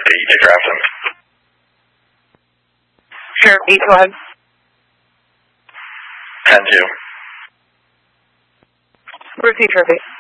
you draft him? Sure, Pete, go ahead. 10-2. Repeat, Pete.